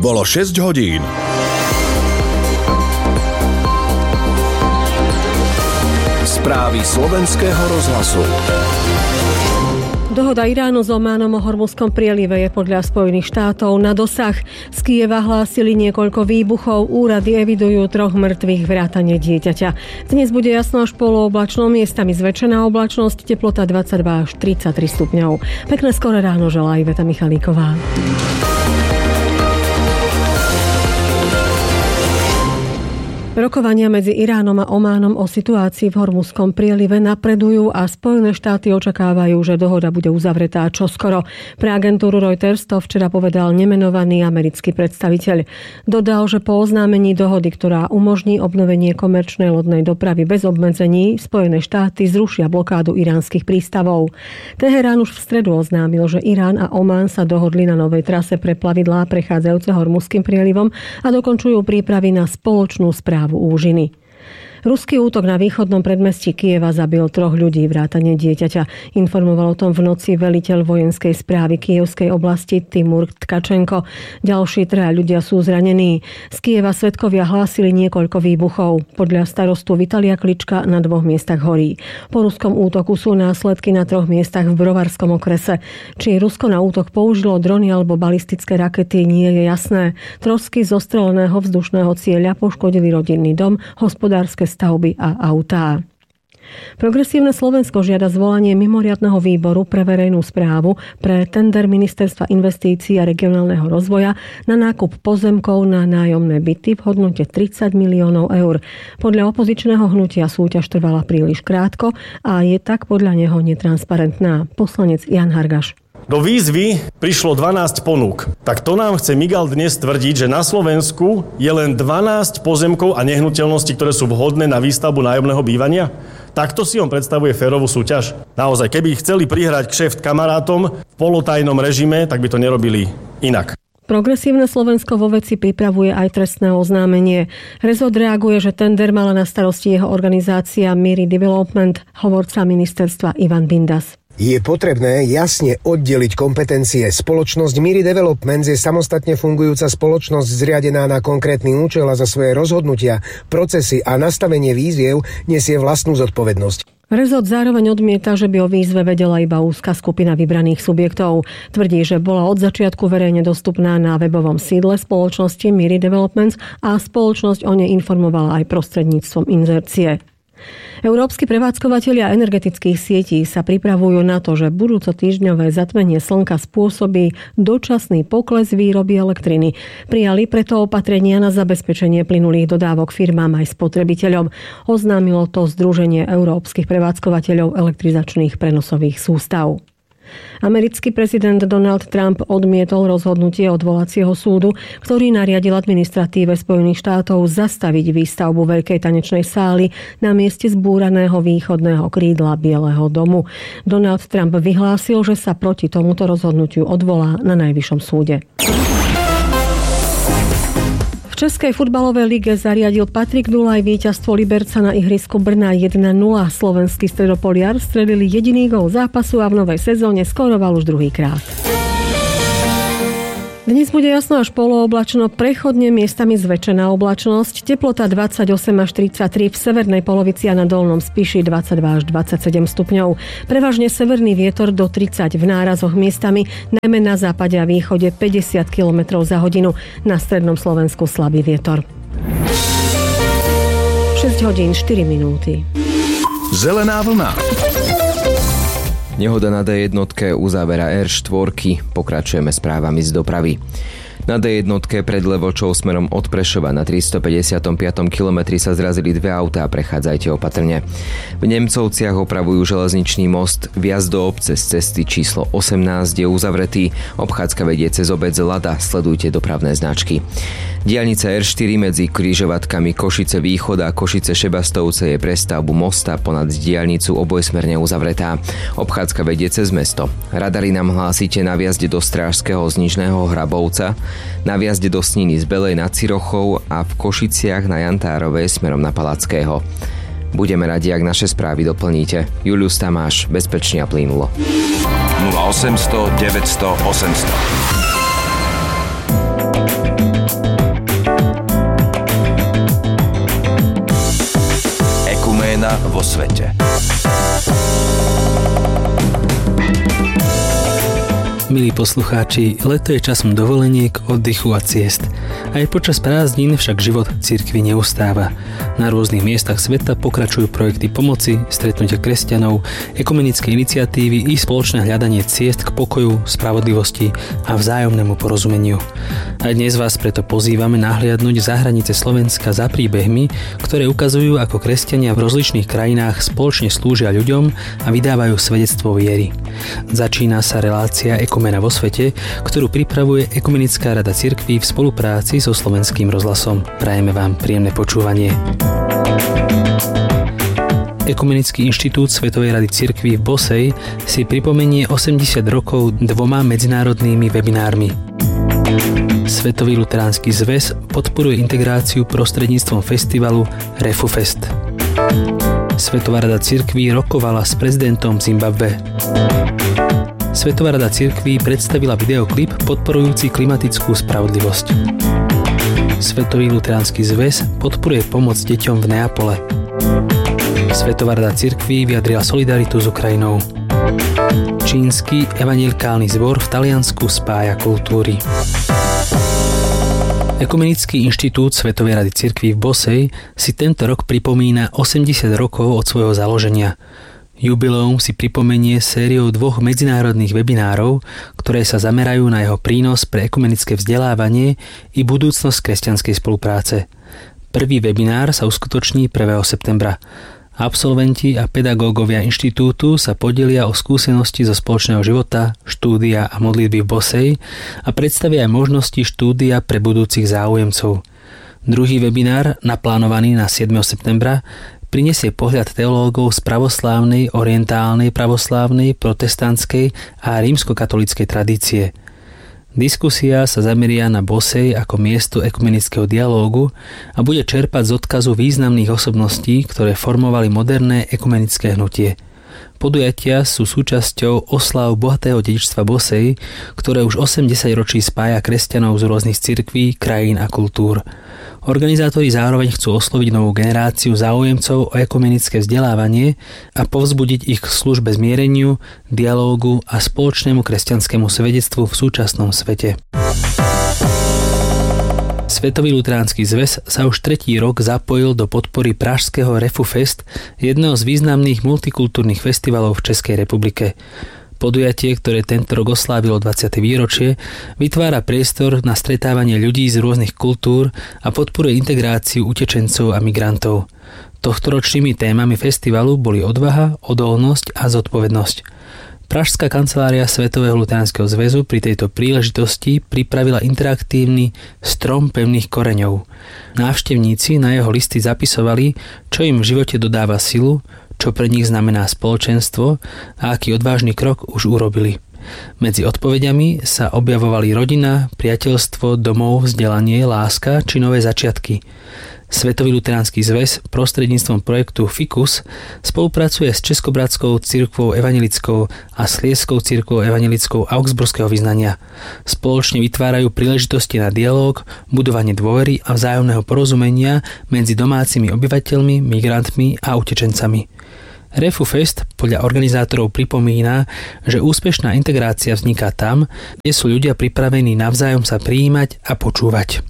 Bolo 6 hodín. Správy slovenského rozhlasu. Dohoda Iránu s Ománom o Hormuzskom prielive je podľa Spojených štátov na dosah. Z Kyjeva hlásili niekoľko výbuchov, úrady evidujú 3 mŕtvych vrátane dieťaťa. Dnes bude jasno až polooblačno, miestami zväčšená oblačnosť, teplota 22 až 33 stupňov. Pekné skoré ráno želá Iveta Michalíková. Rokovania medzi Iránom a Ománom o situácii v Hormuzskom prielive napredujú a Spojené štáty očakávajú, že dohoda bude uzavretá čoskoro. Pre agentúru Reuters to včera povedal nemenovaný americký predstaviteľ. Dodal, že po oznámení dohody, ktorá umožní obnovenie komerčnej lodnej dopravy bez obmedzení, Spojené štáty zrušia blokádu iránskych prístavov. Teherán už v stredu oznámil, že Irán a Omán sa dohodli na novej trase pre plavidlá prechádzajúce Hormuzským prielivom a dokončujú prípravy na spoločnú správu úžiny. Ruský útok na východnom predmestí Kyjeva zabil 3 ľudí vrátane dieťaťa. Informoval o tom v noci veliteľ vojenskej správy Kyjevskej oblasti Timur Tkačenko. Ďalší 3 ľudia sú zranení. Z Kyjeva svedkovia hlásili niekoľko výbuchov. Podľa starostu Vitalia Klička na 2 miestach horí. Po ruskom útoku sú následky na 3 miestach v Brovarskom okrese. Či Rusko na útok použilo drony alebo balistické rakety, nie je jasné. Trosky zostreleného vzdušného cieľa poškodili rodinný dom, hospodárske stavby a autá. Progresívne Slovensko žiada zvolanie mimoriadneho výboru pre verejnú správu pre tender Ministerstva investícií a regionálneho rozvoja na nákup pozemkov na nájomné byty v hodnote 30 miliónov eur. Podľa opozičného hnutia súťaž trvala príliš krátko a je tak podľa neho netransparentná. Poslanec Jan Hargaš. Do výzvy prišlo 12 ponúk. Tak to nám chce Migal dnes tvrdiť, že na Slovensku je len 12 pozemkov a nehnuteľností, ktoré sú vhodné na výstavbu nájomného bývania? Takto si on predstavuje férovú súťaž? Naozaj, keby chceli prihrať kšeft kamarátom v polotajnom režime, tak by to nerobili inak. Progresívne Slovensko vo veci pripravuje aj trestné oznámenie. Rezort reaguje, že tender mala na starosti jeho organizácia Miri Development, hovorca ministerstva Ivan Bindas. Je potrebné jasne oddeliť kompetencie. Spoločnosť Miri Developments je samostatne fungujúca spoločnosť zriadená na konkrétny účel a za svoje rozhodnutia, procesy a nastavenie výziev nesie vlastnú zodpovednosť. Rezort zároveň odmieta, že by o výzve vedela iba úzka skupina vybraných subjektov. Tvrdí, že bola od začiatku verejne dostupná na webovom sídle spoločnosti Miri Developments a spoločnosť o nej informovala aj prostredníctvom inzercie. Európski prevádzkovatelia energetických sietí sa pripravujú na to, že budúcotýždňové zatmenie slnka spôsobí dočasný pokles výroby elektriny. Prijali preto opatrenia na zabezpečenie plynulých dodávok firmám aj spotrebiteľom. Oznámilo to Združenie európskych prevádzkovateľov elektrizačných prenosových sústav. Americký prezident Donald Trump odmietol rozhodnutie odvolacieho súdu, ktorý nariadil administratíve Spojených štátov zastaviť výstavbu veľkej tanečnej sály na mieste zbúraného východného krídla Bieleho domu. Donald Trump vyhlásil, že sa proti tomuto rozhodnutiu odvolá na najvyššom súde. V Českej futbalovej lige zariadil Patrik Dulaj víťazstvo Liberca na ihrisku Brna 1-0. Slovenský stredopoliar strelili jediný gól zápasu a v novej sezóne skóroval už druhýkrát. Dnes bude jasno až polooblačno, prechodne miestami zväčšená oblačnosť, teplota 28 až 33, v severnej polovici a na dolnom Spiši 22 až 27 stupňov. Prevažne severný vietor do 30 v nárazoch miestami, najmä na západe a východe 50 km za hodinu, na strednom Slovensku slabý vietor. 6 hodín 4 minúty. Zelená vlna. Nehoda na D1 uzávera R4, pokračujeme správami z dopravy. Na D1 pred Levočou smerom od Prešova na 355. kilometri sa zrazili 2 autá, prechádzajte opatrne. V Nemcovciach opravujú železničný most, vjazd do obce z cesty číslo 18 je uzavretý, obchádzka vedie cez obec Lada, sledujte dopravné značky. Diaľnica R4 medzi križovatkami Košice Východ a Košice Šebastovce je pre stavbu mosta ponad diaľnicu obojsmerne uzavretá. Obchádzka vedie cez mesto. Radary nám hlásite na vjazde do Strážskeho z Nižného Hrabovca, na vjazde do Sniny z Belej nad Cirochou a v Košiciach na Jantárovej smerom na Palackého. Budeme radi, ak naše správy doplníte. Julius Tamáš, bezpečne a plynulo. 0800 900 800 vo svete. Milí poslucháči, leto je časom dovoleniek, oddychu a ciest. Aj počas prázdnin však život cirkvi neustáva. Na rôznych miestach sveta pokračujú projekty pomoci, stretnutia kresťanov, ekumenické iniciatívy i spoločné hľadanie ciest k pokoju, spravodlivosti a vzájomnému porozumeniu. A dnes vás preto pozývame nahliadnuť za hranice Slovenska za príbehmi, ktoré ukazujú, ako kresťania v rozličných krajinách spoločne slúžia ľuďom a vydávajú svedectvo viery. Začína sa relácia Ekumena vo svete, ktorú pripravuje Ekumenická rada cirkví v spolupráci so Slovenským rozhlasom. Prajeme vám príjemné počúvanie. Ekumenický inštitút Svetovej rady cirkví v Bosej si pripomenie 80 rokov dvoma medzinárodnými webinármi. Svetový luteránsky zväz podporuje integráciu prostredníctvom festivalu RefuFest. Svetová rada cirkví rokovala s prezidentom Zimbabwe. Svetová rada cirkví predstavila videoklip podporujúci klimatickú spravodlivosť. Svetový luteránsky zväz podporuje pomoc deťom v Neapole. Svetová rada cirkví vyjadrila solidaritu s Ukrajinou. Čínsky evanjelikálny zbor v Taliansku spája kultúry. Ekumenický inštitút Svetovej rady cirkví v Bosej si tento rok pripomína 80 rokov od svojho založenia. Jubileum si pripomenie sériou 2 medzinárodných webinárov, ktoré sa zamerajú na jeho prínos pre ekumenické vzdelávanie i budúcnosť kresťanskej spolupráce. Prvý webinár sa uskutoční 1. septembra. Absolventi a pedagógovia inštitútu sa podelia o skúsenosti zo spoločného života, štúdia a modlitby v Bosej a predstavia aj možnosti štúdia pre budúcich záujemcov. Druhý webinár, naplánovaný na 7. septembra, prinesie pohľad teológov z pravoslávnej, orientálnej pravoslávnej, protestantskej a rímskokatolíckej tradície. Diskusia sa zameria na Bosej ako miesto ekumenického dialógu a bude čerpať z odkazu významných osobností, ktoré formovali moderné ekumenické hnutie. Podujatia sú súčasťou oslav bohatého dedičstva Bosej, ktoré už 80 ročí spája kresťanov z rôznych cirkví, krajín a kultúr. Organizátori zároveň chcú osloviť novú generáciu záujemcov o ekumenické vzdelávanie a povzbudiť ich k službe zmiereniu, dialógu a spoločnému kresťanskému svedectvu v súčasnom svete. Svetový luteránsky zväz sa už 3. rok zapojil do podpory pražského RefuFest, jedného z významných multikultúrnych festivalov v Českej republike. Podujatie, ktoré tento rok oslávilo 20. výročie, vytvára priestor na stretávanie ľudí z rôznych kultúr a podporuje integráciu utečencov a migrantov. Tohtoročnými témami festivalu boli odvaha, odolnosť a zodpovednosť. Pražská kancelária Svetového luteránskeho zväzu pri tejto príležitosti pripravila interaktívny strom pevných koreňov. Návštevníci na jeho listy zapisovali, čo im v živote dodáva silu, čo pre nich znamená spoločenstvo a aký odvážny krok už urobili. Medzi odpovediami sa objavovali rodina, priateľstvo, domov, vzdelanie, láska či nové začiatky. Svetový luteránsky zväz prostredníctvom projektu Ficus spolupracuje s Českobratskou cirkvou evanjelickou a Sliezskou cirkvou evanjelickou augsburského vyznania. Spoločne vytvárajú príležitosti na dialóg, budovanie dôvery a vzájomného porozumenia medzi domácimi obyvateľmi, migrantmi a utečencami. RefuFest podľa organizátorov pripomína, že úspešná integrácia vzniká tam, kde sú ľudia pripravení navzájom sa prijímať a počúvať.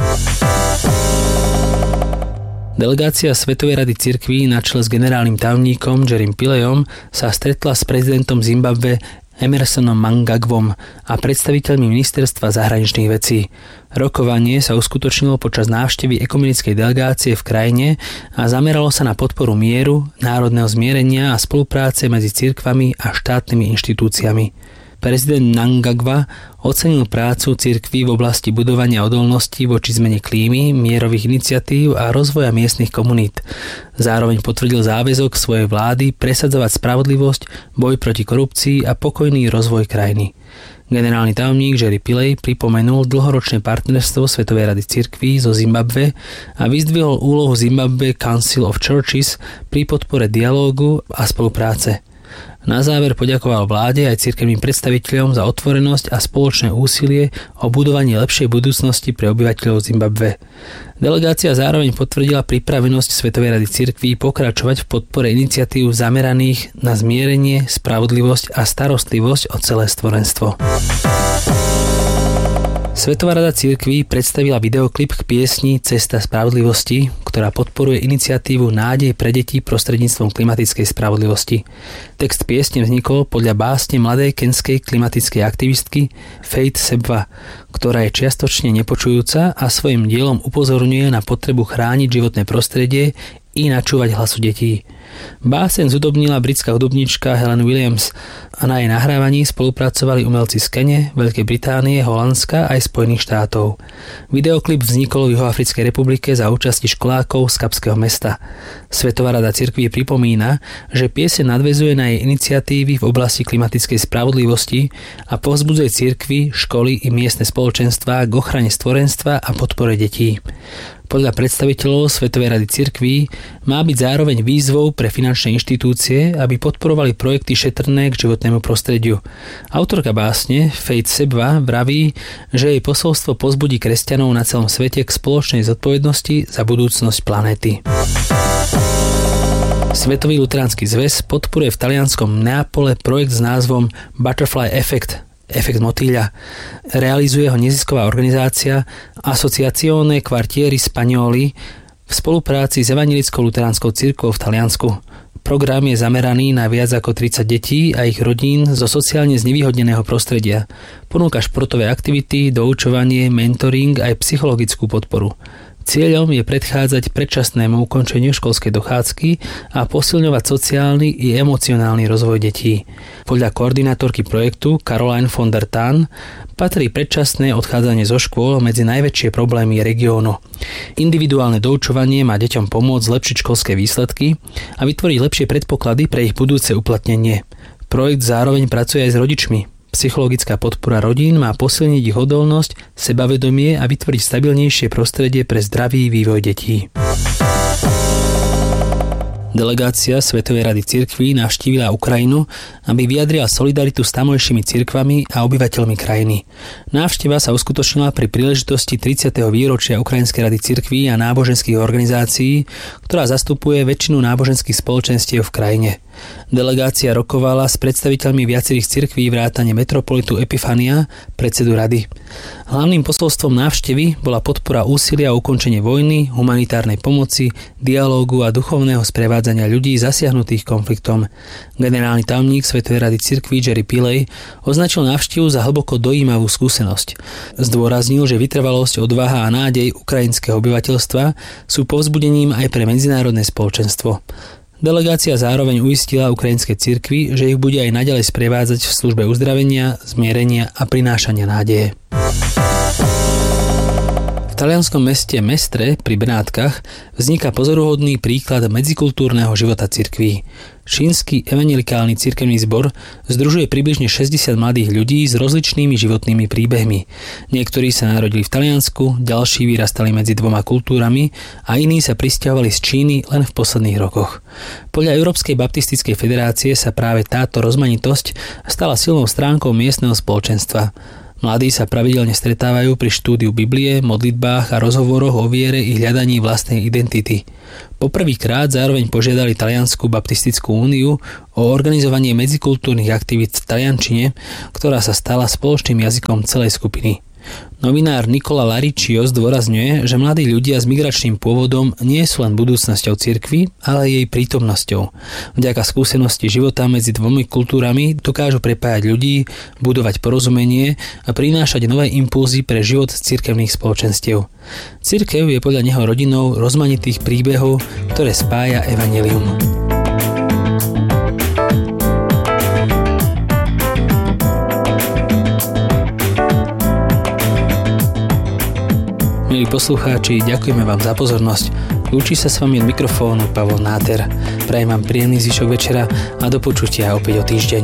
Delegácia Svetovej rady cirkví na čele s generálnym tajomníkom Jerrym Pilleyom sa stretla s prezidentom Zimbabwe Emmersonom Mnangagwom a predstaviteľmi ministerstva zahraničných vecí. Rokovanie sa uskutočnilo počas návštevy ekumenickej delegácie v krajine a zameralo sa na podporu mieru, národného zmierenia a spolupráce medzi cirkvami a štátnymi inštitúciami. Prezident Mnangagwa ocenil prácu cirkví v oblasti budovania odolnosti voči zmene klímy, mierových iniciatív a rozvoja miestnych komunít. Zároveň potvrdil záväzok svojej vlády presadzovať spravodlivosť, boj proti korupcii a pokojný rozvoj krajiny. Generálny tajomník Jerry Pilley pripomenul dlhoročné partnerstvo Svetovej rady cirkví zo Zimbabwe a vyzdvihol úlohu Zimbabwe Council of Churches pri podpore dialógu a spolupráce. Na záver poďakoval vláde aj cirkevným predstaviteľom za otvorenosť a spoločné úsilie o budovanie lepšej budúcnosti pre obyvateľov Zimbabwe. Delegácia zároveň potvrdila pripravenosť Svetovej rady cirkví pokračovať v podpore iniciatív zameraných na zmierenie, spravodlivosť a starostlivosť o celé stvorenstvo. Svetová rada cirkví predstavila videoklip k piesni Cesta spravodlivosti, ktorá podporuje iniciatívu Nádej pre deti prostredníctvom klimatickej spravodlivosti. Text piesne vznikol podľa básne mladej kenskej klimatickej aktivistky Faith Sebwa, ktorá je čiastočne nepočujúca a svojim dielom upozorňuje na potrebu chrániť životné prostredie i načúvať hlasu detí. Báseň zhudobnila britská hudobníčka Helen Williams a na jej nahrávaní spolupracovali umelci z Kene, Veľkej Británie, Holandska aj Spojených štátov. Videoklip vznikol v Juhoafrickej republike za účasti školákov z Kapského mesta. Svetová rada cirkví pripomína, že pieseň nadväzuje na jej iniciatívy v oblasti klimatickej spravodlivosti a povzbudzuje cirkvi, školy i miestne spoločenstvá k ochrane stvorenstva a podpore detí. Podľa predstaviteľov Svetovej rady cirkví má byť zároveň výzvou pre finančné inštitúcie, aby podporovali projekty šetrné k životnému prostrediu. Autorka básne Faith Sebwa vraví, že jej posolstvo povzbudí kresťanov na celom svete k spoločnej zodpovednosti za budúcnosť planéty. Svetový luteránsky zväz podporuje v talianskom Neapole projekt s názvom Butterfly Effect, efekt motýľa. Realizuje ho nezisková organizácia Associazione Quartieri Spagnoli v spolupráci s Evanjelickou luteránskou cirkvou v Taliansku. Program je zameraný na viac ako 30 detí a ich rodín zo sociálne znevýhodneného prostredia. Ponúka športové aktivity, doučovanie, mentoring aj psychologickú podporu. Cieľom je predchádzať predčasnému ukončeniu školskej dochádzky a posilňovať sociálny i emocionálny rozvoj detí. Podľa koordinátorky projektu Caroline von der Tan patrí predčasné odchádzanie zo škôl medzi najväčšie problémy regiónu. Individuálne doučovanie má deťom pomôcť zlepšiť školské výsledky a vytvoriť lepšie predpoklady pre ich budúce uplatnenie. Projekt zároveň pracuje aj s rodičmi. Psychologická podpora rodín má posilniť ich odolnosť, sebavedomie a vytvoriť stabilnejšie prostredie pre zdravý vývoj detí. Delegácia Svetovej rady cirkví navštívila Ukrajinu, aby vyjadrila solidaritu s tamojšími cirkvami a obyvateľmi krajiny. Návšteva sa uskutočnila pri príležitosti 30. výročia Ukrajinskej rady cirkví a náboženských organizácií, ktorá zastupuje väčšinu náboženských spoločenstiev v krajine. Delegácia rokovala s predstaviteľmi viacerých cirkví vrátane metropolitu Epifania, predsedu rady. Hlavným posolstvom návštevy bola podpora úsilia o ukončenie vojny, humanitárnej pomoci, dialógu a duchovného sprevádzania ľudí zasiahnutých konfliktom. Generálny tajomník Svetovej rady cirkví Jerry Pillay označil návštevu za hlboko dojímavú skúsenosť. Zdôraznil, že vytrvalosť, odvaha a nádej ukrajinského obyvateľstva sú povzbudením aj pre medzinárodné spoločenstvo. Delegácia zároveň uistila ukrajinské cirkvi, že ich bude aj naďalej sprevádzať v službe uzdravenia, zmierenia a prinášania nádeje. V talianskom meste Mestre pri Benátkach vzniká pozoruhodný príklad medzikultúrneho života cirkví. Čínsky evanjelikálny cirkevný zbor združuje približne 60 mladých ľudí s rozličnými životnými príbehmi. Niektorí sa narodili v Taliansku, ďalší vyrastali medzi dvoma kultúrami a iní sa prisťahovali z Číny len v posledných rokoch. Podľa Európskej baptistickej federácie sa práve táto rozmanitosť stala silnou stránkou miestneho spoločenstva. Mladí sa pravidelne stretávajú pri štúdiu Biblie, modlitbách a rozhovoroch o viere i hľadaní vlastnej identity. Poprvýkrát zároveň požiadali Taliansku baptistickú úniu o organizovanie medzikultúrnych aktivít v taliančine, ktorá sa stala spoločným jazykom celej skupiny. Novinár Nicola Laricchio zdôrazňuje, že mladí ľudia s migračným pôvodom nie sú len budúcnosťou cirkvi, ale jej prítomnosťou. Vďaka skúsenosti života medzi dvomi kultúrami dokážu prepájať ľudí, budovať porozumenie a prinášať nové impulzy pre život cirkevných spoločenstiev. Cirkev je podľa neho rodinou rozmanitých príbehov, ktoré spája evanjelium. Milí poslucháči, ďakujeme vám za pozornosť. Lúči sa s vami od mikrofónu Pavol Náter. Prajem vám príjemný zvyšok večera a do počutia opäť o týždeň.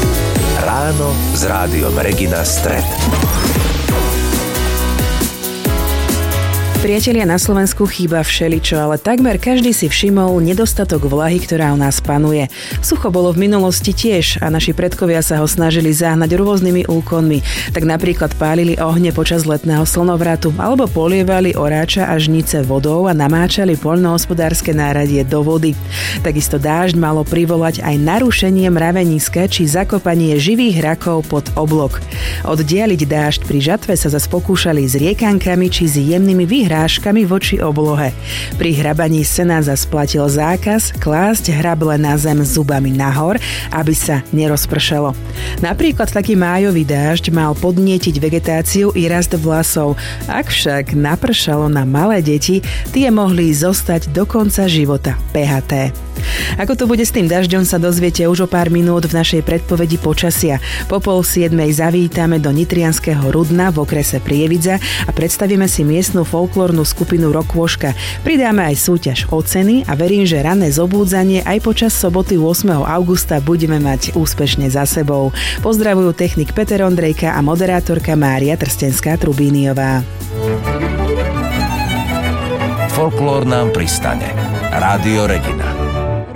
Ráno s rádiom Regina Stret. Priatelia, na Slovensku chýba všeličo, ale takmer každý si všimol nedostatok vlahy, ktorá u nás panuje. Sucho bolo v minulosti tiež a naši predkovia sa ho snažili zahnať rôznymi úkonmi. Tak napríklad pálili ohne počas letného slnovratu alebo polievali oráča a žnice vodou a namáčali poľnohospodárske náradie do vody. Takisto dážď malo privolať aj narušenie mraveniska či zakopanie živých rakov pod oblok. Oddialiť dážď pri žatve sa zas pokúšali s riekankami či s jemnými vyhrážkami voči oblohe. Pri hrabaní sena zas platil zákaz klásť hrable na zem zubami nahor, aby sa nerozpršalo. Napríklad taký májový dážď mal podnietiť vegetáciu i rast vlasov. Ak však napršalo na malé deti, tie mohli zostať do konca života pehaté. Ako to bude s tým dažďom, sa dozviete už o pár minút v našej predpovedi počasia. Po 6:30 zavítame do nitrianskeho Rudna v okrese Prievidza a predstavíme si miestnu folklórnu skupinu Rokôška. Pridáme aj súťaž o ceny a verím, že ranné zobúdzanie aj počas soboty 8. augusta budeme mať úspešne za sebou. Pozdravujú technik Peter Ondrejka a moderátorka Mária Trstenská-Trubíniová. Folklór nám pristane. Rádio Regina.